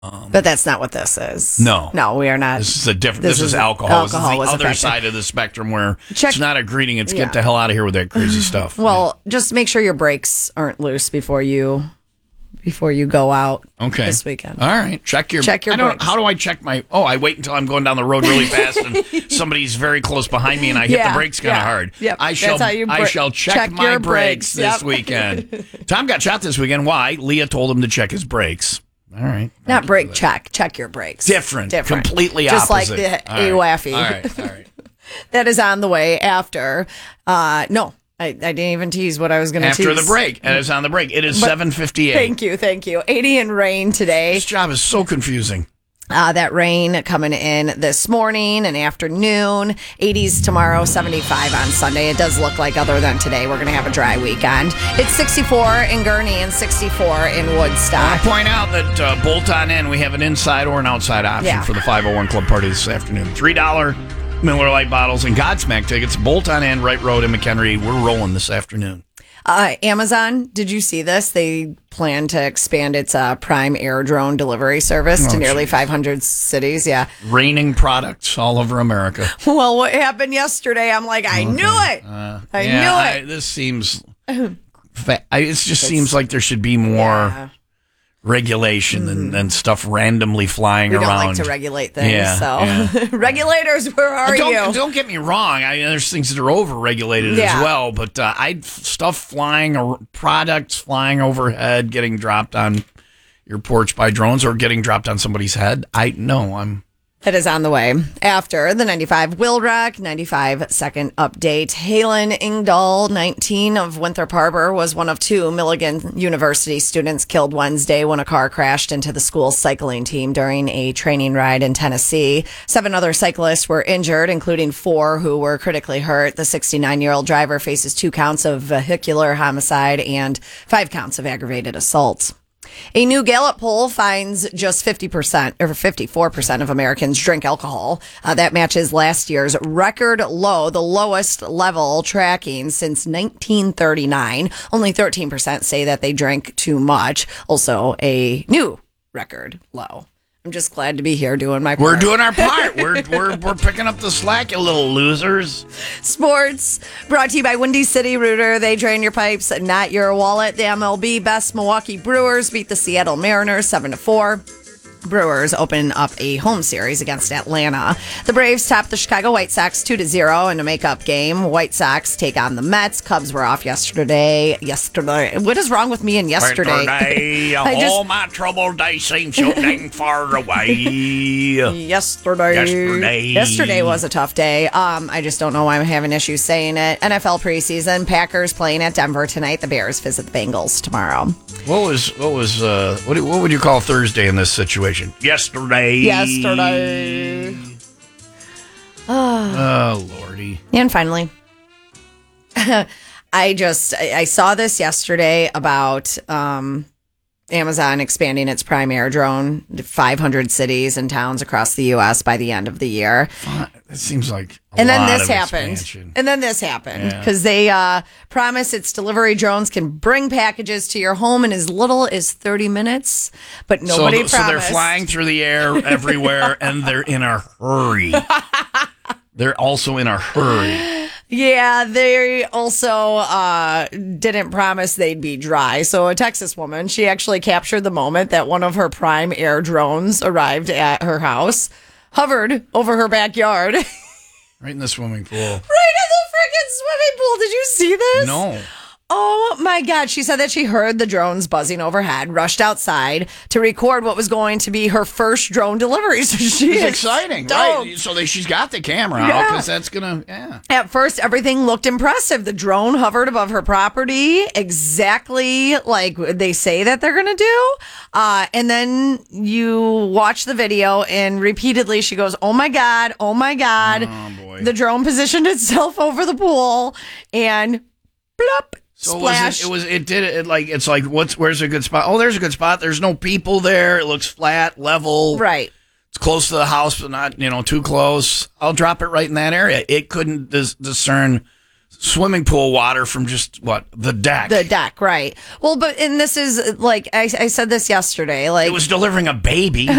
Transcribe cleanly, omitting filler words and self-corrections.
But that's not what this is. No, we are not. This is a different. This is alcohol. This is the other side of the spectrum where it's not a greeting. It's get the hell out of here with that crazy stuff. Well, just make sure your brakes aren't loose before you go out. This weekend. All right, check your brakes. How do I check my? Oh, I wait until I'm going down the road really fast and somebody's very close behind me and I hit the brakes kind of hard. Yep. I shall check my brakes this weekend. Tom got shot this weekend. Why? Leah told him to check his brakes. All right. Not brake check. Check your brakes. Different. Completely just opposite. Just like the AWAFI. All right. That is on the way after. No, I didn't even tease what I was going to tease. After the break. And it's on the break. It is 7:58. Thank you. 80 and rain today. This job is so confusing. That rain coming in this morning and afternoon. 80s tomorrow, 75 on Sunday. It does look like, other than today, we're going to have a dry weekend. It's 64 in Gurnee and 64 in Woodstock. I'll point out that bolt on in, we have an inside or an outside option for the 501 Club Party this afternoon. $3 Miller Lite bottles and Godsmack tickets. Bolt on in, Wright Road in McHenry. We're rolling this afternoon. Amazon, did you see this? They plan to expand its Prime Air drone delivery service to nearly 500 cities. Yeah. Raining products all over America. Well, what happened yesterday? I'm like, I knew it. I knew it. This seems... it just seems like there should be more regulation than stuff randomly flying around. We don't like to regulate things, regulators, where are you? Don't get me wrong. There's things that are over-regulated as well, but products flying overhead, getting dropped on your porch by drones or getting dropped on somebody's head. It is on the way. After the 95 Will Rock, 95 second update. Halen Ingdahl, 19 of Winthrop Harbor, was one of 2 Milligan University students killed Wednesday when a car crashed into the school's cycling team during a training ride in Tennessee. 7 other cyclists were injured, including 4 who were critically hurt. The 69-year-old driver faces 2 counts of vehicular homicide and 5 counts of aggravated assault. A new Gallup poll finds just 50% or 54% of Americans drink alcohol. That matches last year's record low, the lowest level tracking since 1939. Only 13% say that they drink too much. Also a new record low. I'm just glad to be here doing my part. We're doing our part. We're picking up the slack, you little losers. Sports brought to you by Windy City Rooter. They drain your pipes, not your wallet. The MLB best Milwaukee Brewers beat the Seattle Mariners 7-4. Brewers open up a home series against Atlanta. The Braves top the Chicago White Sox 2-0 in a makeup game. White Sox take on the Mets. Cubs were off yesterday. What is wrong with me and yesterday? All my trouble days seem so dang far away. Yesterday was a tough day. I just don't know why I'm having issues saying it. NFL preseason. Packers playing at Denver tonight. The Bears visit the Bengals tomorrow. What would you call Thursday in this situation? Yesterday. Oh, Lordy. And finally, I saw this yesterday about Amazon expanding its Prime Air drone to 500 cities and towns across the U.S. by the end of the year. It seems like And then this happened because they promise its delivery drones can bring packages to your home in as little as 30 minutes, but nobody promised. So they're flying through the air everywhere, and they're in a hurry. They're also in a hurry. Yeah, they also didn't promise they'd be dry. So a Texas woman, she actually captured the moment that one of her Prime Air drones arrived at her house, hovered over her backyard. Right in the swimming pool. Right in the freaking swimming pool. Did you see this? No. Oh, my God. She said that she heard the drones buzzing overhead, rushed outside to record what was going to be her first drone delivery. So it's exciting, right? So she's got the camera out because that's going to, At first, everything looked impressive. The drone hovered above her property exactly like they say that they're going to do. And then you watch the video and repeatedly she goes, oh, my God. Oh, my God. Oh, boy. The drone positioned itself over the pool and plop. So splash. It's like where's a good spot? Oh, there's a good spot. There's no people there. It looks flat, level. Right. It's close to the house, but not too close. I'll drop it right in that area. It couldn't discern swimming pool water from just the deck. The deck, right. Well, and this is like, I said this yesterday. Like, it was delivering a baby.